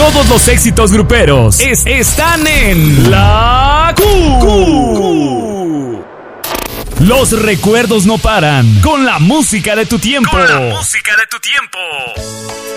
Todos los éxitos gruperos están en La Q. Los recuerdos no paran con la música de tu tiempo.